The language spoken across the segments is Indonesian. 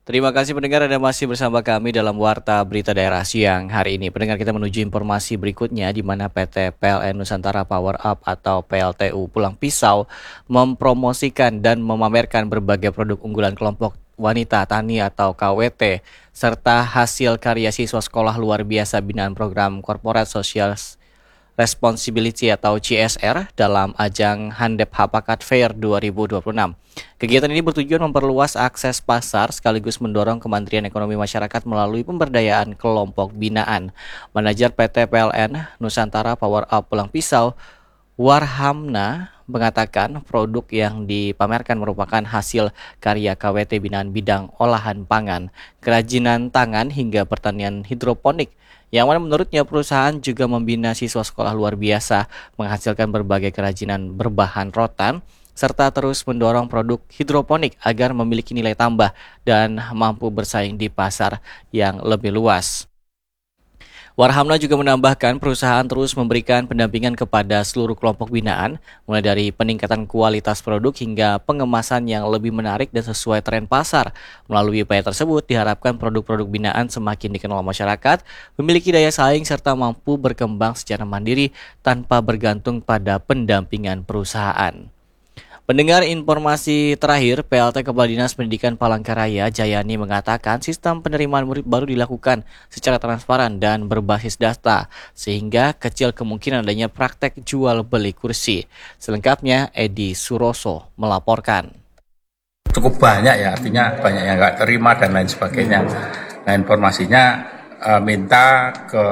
Terima kasih pendengar Anda masih bersama kami dalam Warta Berita Daerah siang hari ini. Pendengar, kita menuju informasi berikutnya di mana PT PLN Nusantara Power Up atau PLTU Pulang Pisau mempromosikan dan memamerkan berbagai produk unggulan kelompok wanita tani atau KWT serta hasil karya siswa sekolah luar biasa binaan program Corporate Social Responsibility atau CSR dalam ajang Handep Hapakat Fair 2026. Kegiatan ini bertujuan memperluas akses pasar sekaligus mendorong Kementerian Ekonomi Masyarakat melalui pemberdayaan kelompok binaan. Manajer PT PLN Nusantara Power Up Pulang Pisau, Warhamna, mengatakan produk yang dipamerkan merupakan hasil karya KWT binaan bidang olahan pangan, kerajinan tangan hingga pertanian hidroponik, yang mana menurutnya perusahaan juga membina siswa sekolah luar biasa menghasilkan berbagai kerajinan berbahan rotan serta terus mendorong produk hidroponik agar memiliki nilai tambah dan mampu bersaing di pasar yang lebih luas. Warhamna juga menambahkan perusahaan terus memberikan pendampingan kepada seluruh kelompok binaan, mulai dari peningkatan kualitas produk hingga pengemasan yang lebih menarik dan sesuai tren pasar. Melalui upaya tersebut, diharapkan produk-produk binaan semakin dikenal masyarakat, memiliki daya saing serta mampu berkembang secara mandiri tanpa bergantung pada pendampingan perusahaan. Pendengar, informasi terakhir, PLT Kepala Dinas Pendidikan Palangkaraya Jayani mengatakan sistem penerimaan murid baru dilakukan secara transparan dan berbasis data, sehingga kecil kemungkinan adanya praktek jual beli kursi. Selengkapnya, Edi Suroso melaporkan. Cukup banyak ya, artinya banyak yang nggak terima dan lain sebagainya. Nah, informasinya minta ke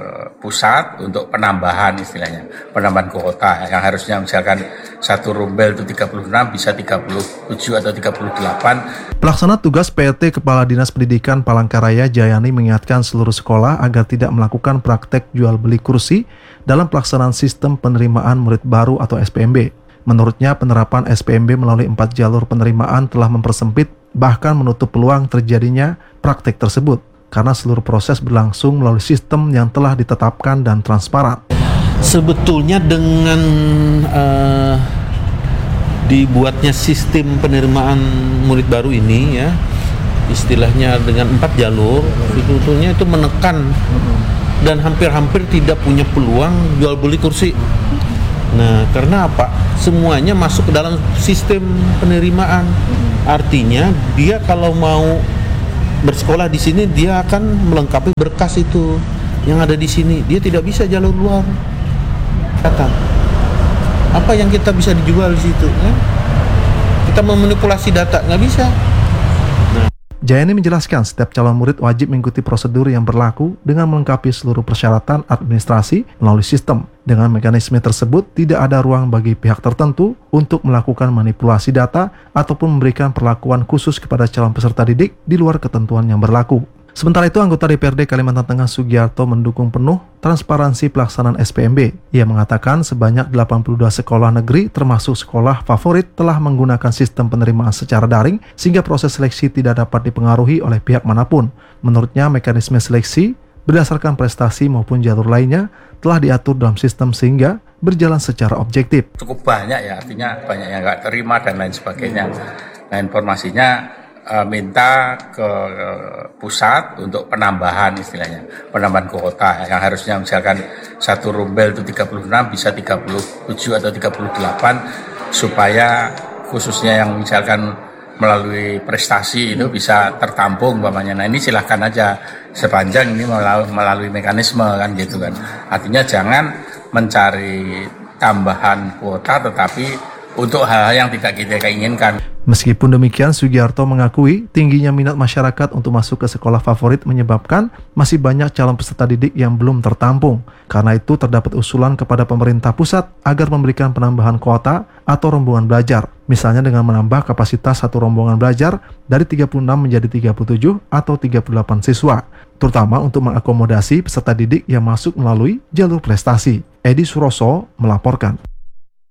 pusat untuk penambahan, istilahnya penambahan kuota yang harusnya misalkan satu rumbel itu 36 bisa 37 atau 38. Pelaksana tugas PLT Kepala Dinas Pendidikan Palangkaraya Jayani mengingatkan seluruh sekolah agar tidak melakukan praktek jual beli kursi dalam pelaksanaan sistem penerimaan murid baru atau SPMB. Menurutnya, penerapan SPMB melalui 4 jalur penerimaan telah mempersempit bahkan menutup peluang terjadinya praktek tersebut, karena seluruh proses berlangsung melalui sistem yang telah ditetapkan dan transparan. Sebetulnya dengan dibuatnya sistem penerimaan murid baru ini ya, istilahnya dengan 4 jalur, sebetulnya itu menekan dan hampir-hampir tidak punya peluang jual beli kursi. Nah, karena apa? Semuanya masuk ke dalam sistem penerimaan. Artinya dia kalau mau bersekolah di sini, dia akan melengkapi berkas itu yang ada di sini. Dia tidak bisa jalur luar. Kata, apa yang kita bisa dijual di situ? Ya? Kita memanipulasi data, nggak bisa. Jayani menjelaskan setiap calon murid wajib mengikuti prosedur yang berlaku dengan melengkapi seluruh persyaratan administrasi melalui sistem. Dengan mekanisme tersebut, tidak ada ruang bagi pihak tertentu untuk melakukan manipulasi data ataupun memberikan perlakuan khusus kepada calon peserta didik di luar ketentuan yang berlaku. Sementara itu, anggota DPRD Kalimantan Tengah Sugiarto mendukung penuh transparansi pelaksanaan SPMB. Ia mengatakan sebanyak 82 sekolah negeri termasuk sekolah favorit telah menggunakan sistem penerimaan secara daring sehingga proses seleksi tidak dapat dipengaruhi oleh pihak manapun. Menurutnya, mekanisme seleksi berdasarkan prestasi maupun jalur lainnya telah diatur dalam sistem sehingga berjalan secara objektif. Cukup banyak ya, artinya banyak yang nggak terima dan lain sebagainya. Nah, informasinya minta ke pusat untuk penambahan, istilahnya penambahan kuota yang harusnya misalkan satu rumbel itu 36 bisa 37 atau 38, supaya khususnya yang misalkan melalui prestasi itu bisa tertampung umpamanya. Nah, ini silahkan aja sepanjang ini melalui mekanisme kan gitu kan. Artinya jangan mencari tambahan kuota tetapi untuk hal-hal yang tidak kita inginkan. Meskipun demikian, Sugiarto mengakui tingginya minat masyarakat untuk masuk ke sekolah favorit menyebabkan masih banyak calon peserta didik yang belum tertampung. Karena itu terdapat usulan kepada pemerintah pusat agar memberikan penambahan kuota atau rombongan belajar. Misalnya dengan menambah kapasitas satu rombongan belajar dari 36 menjadi 37 atau 38 siswa, terutama untuk mengakomodasi peserta didik yang masuk melalui jalur prestasi. Edi Suroso melaporkan.